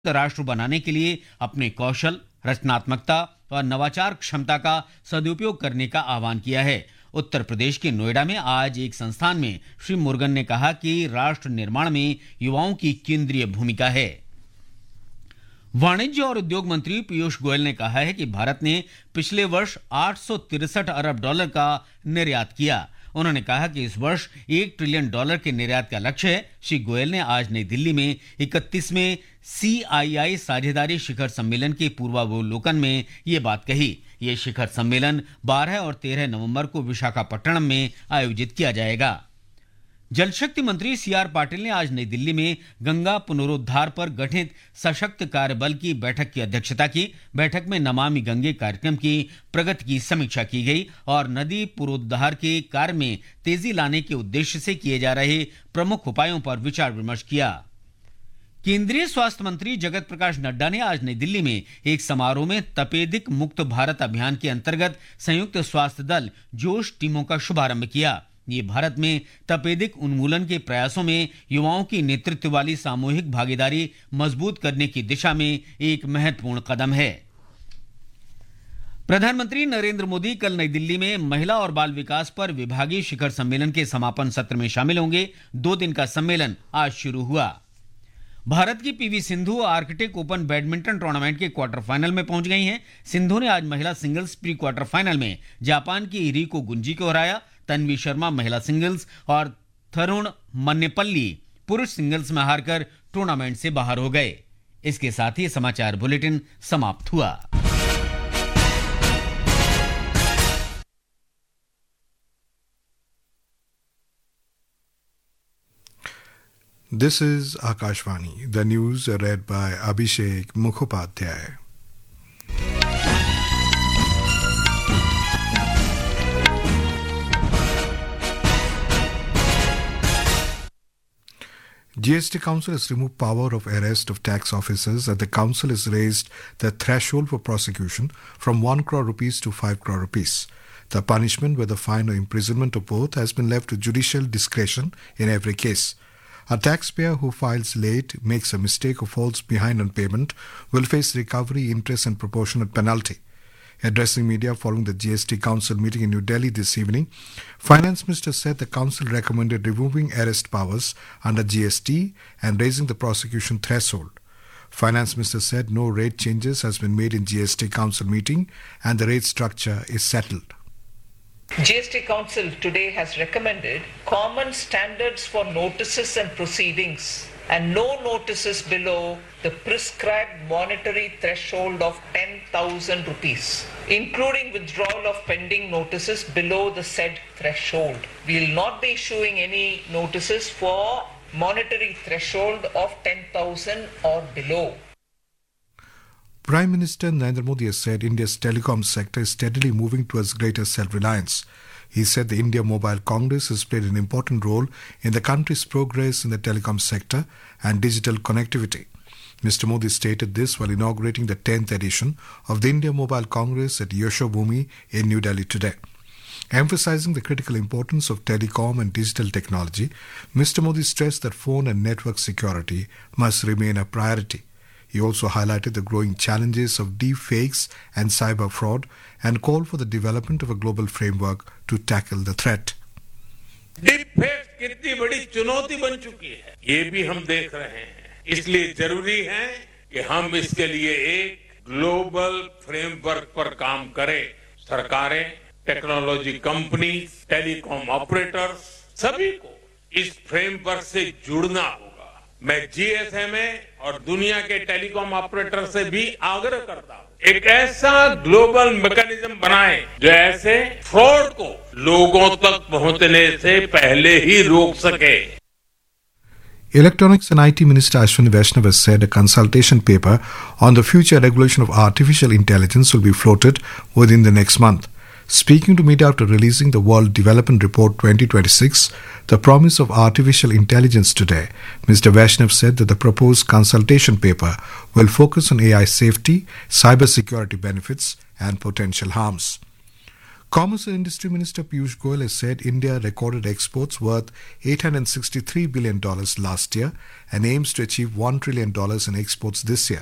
राष्ट्र बनाने के लिए अपने कौशल, रचनात्मकता और नवाचार क्षमता का सदुपयोग करने का आह्वान किया है। उत्तर प्रदेश के नोएडा में आज एक संस्थान में श्री मुरुगन ने कहा कि राष्ट्र निर्माण में युवाओं की केंद्रीय भूमिका है। वाणिज्य और उद्योग मंत्री पीयूष गोयल ने कहा है कि भारत ने पिछले वर्ष 863 अरब डॉलर का निर्यात किया। उन्होंने कहा कि इस वर्ष $1 ट्रिलियन के निर्यात का लक्ष्य है। श्री गोयल ने आज नई दिल्ली में 31वें CII साझेदारी शिखर सम्मेलन के पूर्वावलोकन में ये बात कही। ये शिखर सम्मेलन 12 और 13 नवंबर को विशाखापट्टनम में आयोजित किया जाएगा। जल शक्ति मंत्री CR पाटिल ने आज नई दिल्ली में गंगा पुनरुद्धार पर गठित सशक्त कार्यबल की बैठक की अध्यक्षता की। बैठक में नमामि गंगे कार्यक्रम की प्रगति की समीक्षा की गई और नदी पुनरुद्धार के कार्य में तेजी लाने के उद्देश्य से किए जा रहे प्रमुख उपायों पर विचार विमर्श किया। केंद्रीय स्वास्थ्य मंत्री जगत प्रकाश नड्डा ने आज नई दिल्ली में एक समारोह में तपेदिक मुक्त भारत अभियान के अंतर्गत संयुक्त स्वास्थ्य दल जोश टीमों का शुभारंभ किया। ये भारत में तपेदिक उन्मूलन के प्रयासों में युवाओं की नेतृत्व वाली सामूहिक भागीदारी मजबूत करने की दिशा में एक महत्वपूर्ण कदम है। प्रधानमंत्री नरेंद्र मोदी कल नई दिल्ली में महिला और बाल विकास पर विभागीय शिखर सम्मेलन के समापन सत्र में शामिल होंगे। 2 दिन का सम्मेलन आज शुरू हुआ। भारत की PV Sindhu Arctic open badminton tournament के क्वार्टर फाइनल में पहुंच गई हैं। सिंधु ने आज महिला सिंगल्स प्री क्वार्टर फाइनल में जापान की रिको गुंजी को हराया। तन्वी शर्मा महिला सिंगल्स और थरुण मन्नेपल्ली पुरुष सिंगल्स में हारकर टूर्नामेंट से बाहर हो गए। इसके साथ ही समाचार बुलेटिन समाप्त हुआ। This is Akashvani. The news are read by Abhishek Mukhopadhyay. GST Council has removed power of arrest of tax officers, and the Council has raised the threshold for prosecution from 1 crore rupees to 5 crore rupees. The punishment, whether fine or imprisonment or both, has been left to judicial discretion in every case. A taxpayer who files late, makes a mistake or falls behind on payment will face recovery, interest and proportionate penalty. Addressing media following the GST Council meeting in New Delhi this evening, Finance Minister said the Council recommended removing arrest powers under GST and raising the prosecution threshold. Finance Minister said no rate changes has been made in GST Council meeting and the rate structure is settled. GST Council today has recommended common standards for notices and proceedings and no notices below the prescribed monetary threshold of 10,000 rupees, including withdrawal of pending notices below the said threshold. We will not be issuing any notices for monetary threshold of 10,000 or below. Prime Minister Narendra Modi has said India's telecom sector is steadily moving towards greater self-reliance. He said the India Mobile Congress has played an important role in the country's progress in the telecom sector and digital connectivity. Mr. Modi stated this while inaugurating the 10th edition of the India Mobile Congress at Yashobhoomi in New Delhi today. Emphasizing the critical importance of telecom and digital technology, Mr. Modi stressed that phone and network security must remain a priority. He also highlighted the growing challenges of deep fakes and cyber fraud and called for the development of a global framework to tackle the threat. Deep fake कितनी बड़ी चुनौती बन चुकी है, ये भी हम देख रहे हैं। इसलिए जरूरी है कि हम इसके लिए एक ग्लोबल फ्रेमवर्क पर काम करें। सरकारें, टेक्नोलॉजी कंपनी, टेलीकॉम ऑपरेटर्स, सभी को इस फ्रेमवर्क से जुड़ना होगा। मैं GSMA और दुनिया के टेलीकॉम ऑपरेटर से भी आग्रह करता हूं, एक ऐसा ग्लोबल मैकेनिज्म बनाएं जो ऐसे फ्रॉड को लोगों तक पहुंचने से पहले ही रोक सके। Electronics and IT Minister Ashwini Vaishnav has said a consultation paper on the future regulation of artificial intelligence will be floated within the next month. Speaking to media after releasing the World Development Report 2026, The Promise of Artificial Intelligence today, Mr. Vaishnav said that the proposed consultation paper will focus on AI safety, cybersecurity benefits and potential harms. Commerce and Industry Minister Piyush Goyal has said India recorded exports worth $863 billion last year and aims to achieve $1 trillion in exports this year.